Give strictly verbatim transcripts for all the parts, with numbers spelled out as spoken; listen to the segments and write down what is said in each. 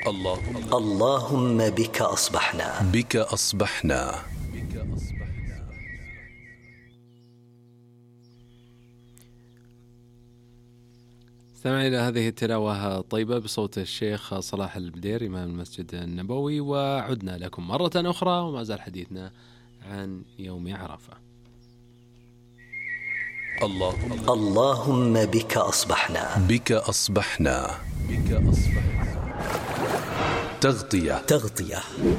اللهم اللهم بك أصبحنا بك أصبحنا. استمعنا إلى هذه التلاوة الطيبة بصوت الشيخ صلاح البدير إمام المسجد النبوي، وعدنا لكم مرة أخرى وما زال حديثنا عن يوم عرفة. اللهم اللهم بك أصبحنا بك أصبحنا بك أصبحنا. تغطية تغطية.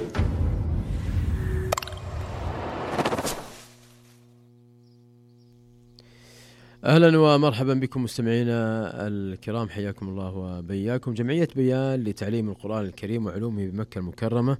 أهلا ومرحبا بكم مستمعينا الكرام، حياكم الله وبياكم. جمعية بيان لتعليم القرآن الكريم وعلومه بمكة المكرمة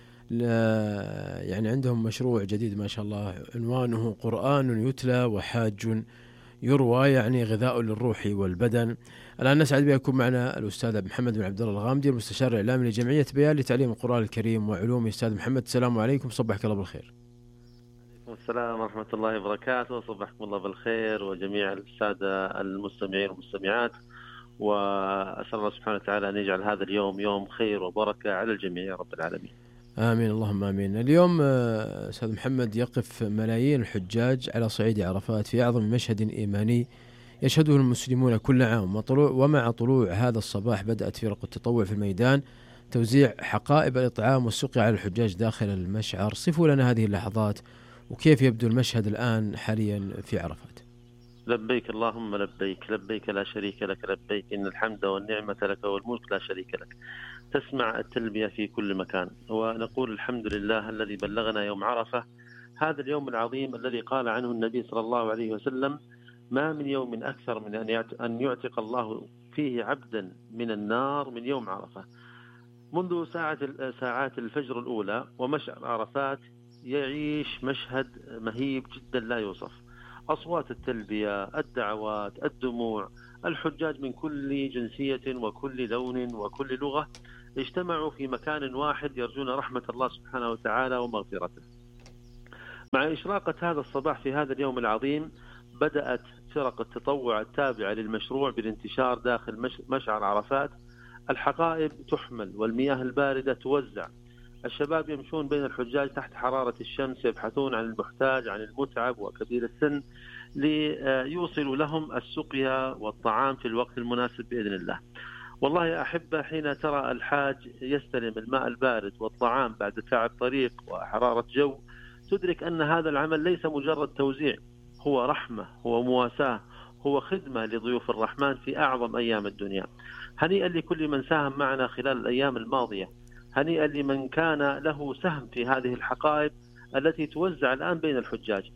يعني عندهم مشروع جديد ما شاء الله، عنوانه قرآن يتلى وحاج يروى، يعني غذاء للروح والبدن. الآن نسعد بكم معنا الأستاذ محمد بن عبد الله الغامدي، المستشار الإعلامي لجمعية بيان لتعليم القرآن الكريم وعلومه. أستاذ محمد، السلام عليكم، صبحك الله بالخير. السلام ورحمة الله وبركاته، صبحكم الله بالخير وجميع السادة المستمعين والمستمعات، وأسأل الله سبحانه وتعالى أن يجعل هذا اليوم يوم خير وبركة على الجميع يا رب العالمين. آمين اللهم آمين. اليوم أستاذ محمد يقف ملايين الحجاج على صعيد عرفات في أعظم مشهد إيماني يشهده المسلمون كل عام، ومع طلوع هذا الصباح بدأت فرق التطوع في الميدان توزيع حقائب الإطعام والسقيا على الحجاج داخل المشعر. صفوا لنا هذه اللحظات وكيف يبدو المشهد الآن حاليا في عرفات. لبيك اللهم لبيك، لبيك لا شريك لك، لبيك إن الحمد والنعمة لك والملك لا شريك لك. تسمع التلبية في كل مكان، ونقول الحمد لله الذي بلغنا يوم عرفة، هذا اليوم العظيم الذي قال عنه النبي صلى الله عليه وسلم: ما من يوم أكثر من أن يعتق الله فيه عبدا من النار من يوم عرفة. منذ ساعة ساعات الفجر الأولى ومشعر عرفات يعيش مشهد مهيب جدا لا يوصف. أصوات التلبية، الدعوات، الدموع، الحجاج من كل جنسية وكل لون وكل لغة اجتمعوا في مكان واحد يرجون رحمة الله سبحانه وتعالى ومغفرته. مع إشراقة هذا الصباح في هذا اليوم العظيم بدأت فرق التطوع التابعة للمشروع بالانتشار داخل مشعر عرفات. الحقائب تحمل والمياه الباردة توزع. الشباب يمشون بين الحجاج تحت حرارة الشمس يبحثون عن المحتاج، عن المتعب وكبير السن، ليوصلوا لهم السقيا والطعام في الوقت المناسب بإذن الله. والله يا أحبة، حين ترى الحاج يستلم الماء البارد والطعام بعد تعب طريق وحرارة جو، تدرك أن هذا العمل ليس مجرد توزيع، هو رحمة، هو مواساة، هو خدمة لضيوف الرحمن في أعظم أيام الدنيا. هنيئا لكل من ساهم معنا خلال الأيام الماضية، هنيئا لمن كان له سهم في هذه الحقائب التي توزع الآن بين الحجاج.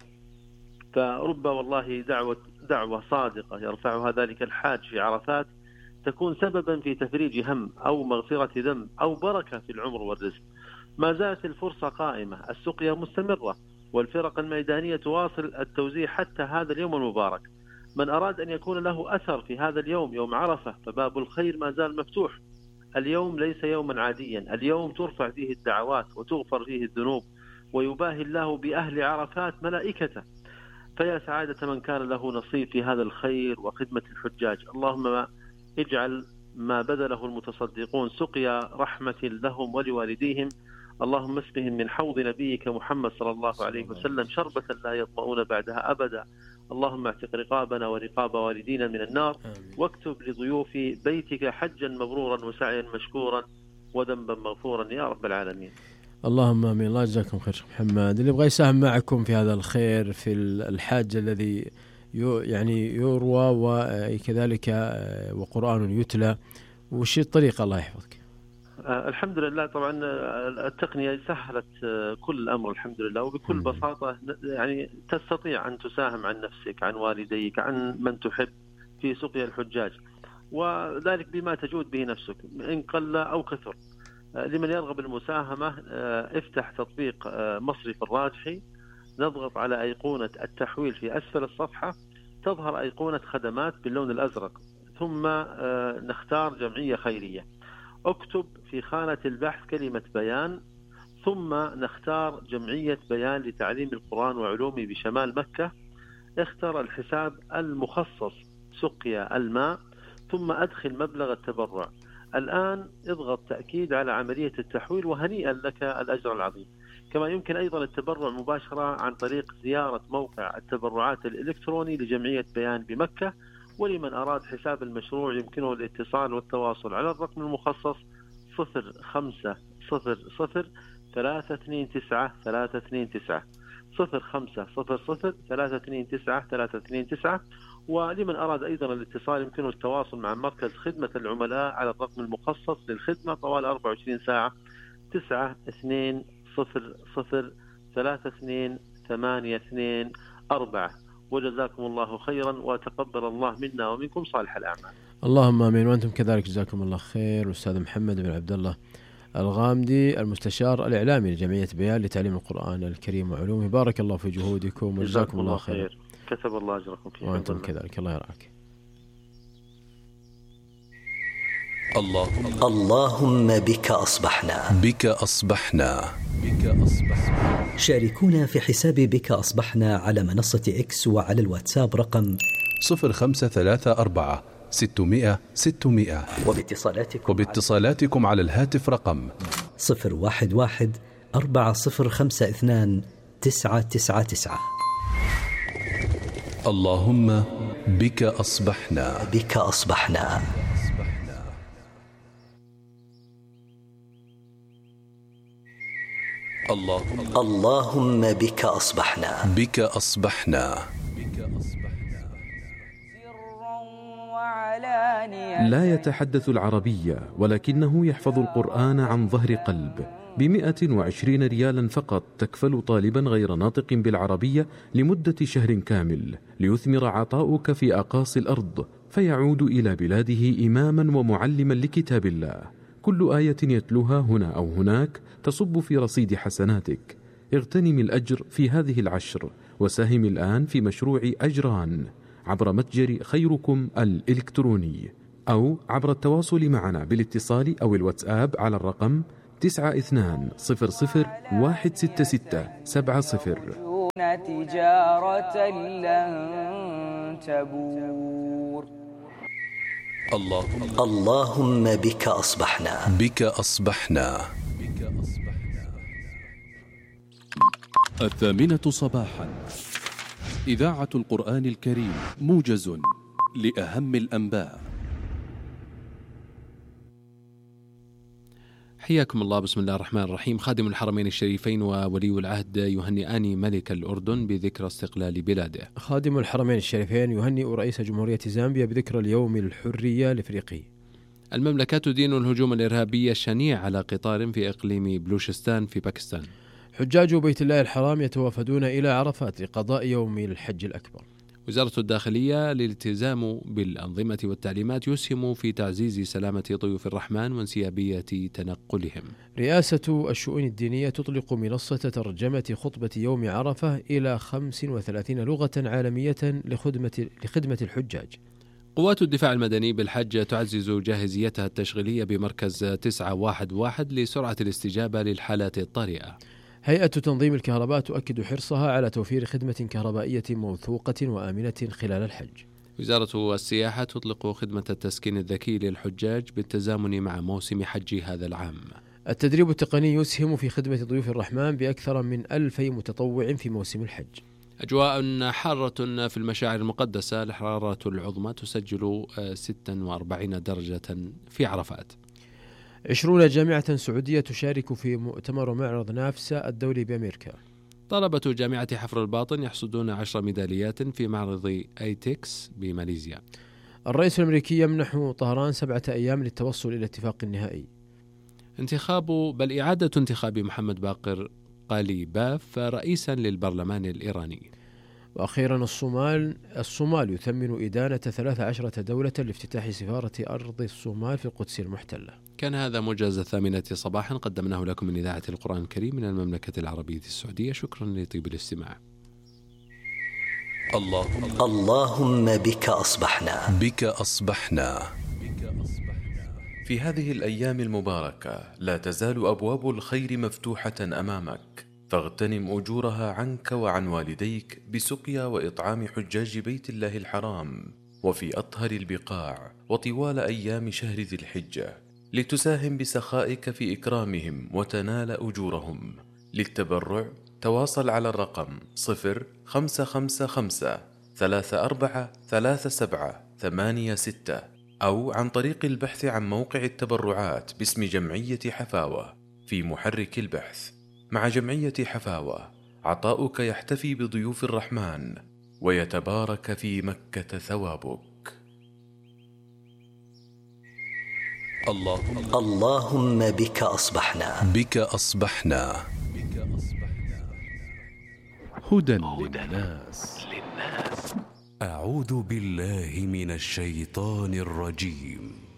فرب والله دعوة دعوة صادقة يرفعها ذلك الحاج في عرفات تكون سببا في تفريج هم أو مغفرة ذنب أو بركة في العمر والرزق. ما زالت الفرصة قائمة، السقيا مستمرة، والفرق الميدانية تواصل التوزيع حتى هذا اليوم المبارك. من أراد أن يكون له أثر في هذا اليوم يوم عرفة فباب الخير ما زال مفتوح. اليوم ليس يوما عاديا، اليوم ترفع فيه الدعوات وتغفر فيه الذنوب، ويباهي الله بأهل عرفات ملائكته. فيا سعادة من كان له نصيب في هذا الخير وخدمة الحجاج. اللهم اجعل ما بذله المتصدقون سقيا رحمة لهم ولوالديهم. اللهم اسقهم من حوض نبيك محمد صلى الله عليه وسلم شربة لا يطمئون بعدها أبدا. اللهم اعتق رقابنا ورقاب والدينا من النار، واكتب لضيوف بيتك حجا مبرورا وسعيا مشكورا وذنبا مغفورا يا رب العالمين. اللهم آمين. الله يجزاكم خير شيخ محمد. اللي يبغى يساهم معكم في هذا الخير في الحاج الذي يعني يروى وكذلك وقرآن يتلى، وش الطريقة؟ الله يحفظك. آه الحمد لله. طبعا التقنية سهلت آه كل الأمر الحمد لله، وبكل م. بساطة يعني تستطيع أن تساهم عن نفسك، عن والديك، عن من تحب في سقيا الحجاج، وذلك بما تجود به نفسك إن قل أو كثر. آه لمن يرغب المساهمة آه افتح تطبيق آه مصرف الراجحي، نضغط على أيقونة التحويل في أسفل الصفحة، تظهر أيقونة خدمات باللون الأزرق، ثم آه نختار جمعية خيرية. اكتب في خانة البحث كلمة بيان، ثم نختار جمعية بيان لتعليم القرآن وعلومه بشمال مكة. اختر الحساب المخصص سقيا الماء، ثم أدخل مبلغ التبرع. الآن اضغط تأكيد على عملية التحويل، وهنيئا لك الأجر العظيم. كما يمكن أيضا التبرع مباشرة عن طريق زيارة موقع التبرعات الإلكتروني لجمعية بيان بمكة. ولمن أراد حساب المشروع يمكنه الاتصال والتواصل على الرقم المخصص صفر خمسة صفر صفر ثلاثة اثنين تسعة ثلاثة اثنين تسعة صفر خمسة صفر صفر ثلاثة اثنين تسعة ثلاثة اثنين تسعة. ولمن أراد أيضا الاتصال يمكنه التواصل مع مركز خدمة العملاء على الرقم المخصص للخدمة طوال أربعة وعشرين ساعة تسعة اثنين صفر صفر ثلاثة اثنين ثمانية اثنين أربعة. وجزاكم الله خيرا، وتقبل الله منا ومنكم صالح الأعمال. اللهم آمين وأنتم كذلك، جزاكم الله خير. أستاذ محمد بن عبد الله الغامدي، المستشار الإعلامي لجمعية بيان لتعليم القرآن الكريم وعلومه، بارك الله في جهودكم وجزاكم الله خير. كتب الله أجركم فيه. وأنتم كذلك، الله يرعاك. اللهم اللهم بك أصبحنا. بك أصبحنا. بك أصبحنا. شاركونا في حساب بك أصبحنا على منصة إكس وعلى الواتساب رقم صفر خمسة ثلاثة أربعة ستمائة ستمائة. وباتصالاتكم وباتصالاتكم على الهاتف رقم صفر واحد واحد أربعة صفر خمسة اثنان تسعة تسعة تسعة. اللهم بك أصبحنا. بك أصبحنا. اللهم اللهم بك أصبحنا. بك أصبحنا. لا يتحدث العربية ولكنه يحفظ القرآن عن ظهر قلب. بمئة وعشرين ريالا فقط تكفل طالبا غير ناطق بالعربية لمدة شهر كامل، ليثمر عطاؤك في أقاصي الأرض فيعود إلى بلاده إماما ومعلما لكتاب الله. كل آية يتلوها هنا أو هناك تصب في رصيد حسناتك. اغتنم الأجر في هذه العشر وساهم الآن في مشروع أجران عبر متجر خيركم الإلكتروني، أو عبر التواصل معنا بالاتصال أو الواتساب على الرقم تسعة اثنان صفر صفر واحد ستة ستة سبعة صفر. تجارة لن تبور. اللهم اللهم بك أصبحنا. بك أصبحنا. الثامنة صباحا، إذاعة القرآن الكريم، موجز لأهم الأنباء. حياكم الله. بسم الله الرحمن الرحيم. خادم الحرمين الشريفين وولي العهد يهنئان ملك الأردن بذكرى استقلال بلاده. خادم الحرمين الشريفين يهنئ رئيس جمهورية زامبيا بذكرى اليوم الحرية الإفريقي. المملكة تدين الهجوم الإرهابي الشنيع على قطار في إقليم بلوشستان في باكستان. حجاج بيت الله الحرام يتوافدون إلى عرفات لقضاء يوم الحج الأكبر. وزارة الداخلية للالتزام بالأنظمة والتعليمات يسهم في تعزيز سلامة ضيوف الرحمن وانسيابية تنقلهم. رئاسة الشؤون الدينية تطلق منصة ترجمة خطبة يوم عرفة إلى خمس وثلاثين لغة عالمية لخدمة, لخدمة الحجاج. قوات الدفاع المدني بالحج تعزز جاهزيتها التشغيلية بمركز تسعة واحد واحد لسرعة الاستجابة للحالات الطارئة. هيئة تنظيم الكهرباء تؤكد حرصها على توفير خدمة كهربائية موثوقة وآمنة خلال الحج. وزارة السياحة تطلق خدمة التسكين الذكي للحجاج بالتزامن مع موسم حج هذا العام. التدريب التقني يسهم في خدمة ضيوف الرحمن بأكثر من ألفي متطوع في موسم الحج. أجواء حارة في المشاعر المقدسة، الحرارة العظمى تسجل ستة وأربعين درجة في عرفات. عشرون جامعة سعودية تشارك في مؤتمر معرض نافسا الدولي بأمريكا. طلبة جامعة حفر الباطن يحصدون عشر ميداليات في معرض ايتكس بماليزيا. الرئيس الأمريكي يمنح طهران سبعة أيام للتوصل إلى اتفاق نهائي. انتخاب بل إعادة انتخاب محمد باقر قاليباف رئيسا للبرلمان الإيراني. وأخيرا الصومال الصومال يثمن إدانة ثلاث عشرة دولة لافتتاح سفارة أرض الصومال في القدس المحتلة. كان هذا موجز الثامنة صباحا قدمناه لكم من إذاعة القرآن الكريم من المملكة العربية السعودية. شكرا لطيب الاستماع. اللهم اللهم بك أصبحنا. بك أصبحنا. في هذه الأيام المباركة لا تزال أبواب الخير مفتوحة أمامك، فاغتنم أجورها عنك وعن والديك بسقيا وإطعام حجاج بيت الله الحرام وفي أطهر البقاع وطوال أيام شهر ذي الحجة. لتساهم بسخائك في إكرامهم وتنال أجورهم. للتبرع تواصل على الرقم صفر خمسة خمسة خمسة ثلاثة أربعة ثلاثة سبعة ثمانية ستة أو عن طريق البحث عن موقع التبرعات باسم جمعية حفاوة في محرك البحث. مع جمعية حفاوة عطاؤك يحتفي بضيوف الرحمن ويتبارك في مكة ثوابك. اللهم اللهم بك أصبحنا بك أصبحنا هدى للناس. أعوذ بالله من الشيطان الرجيم.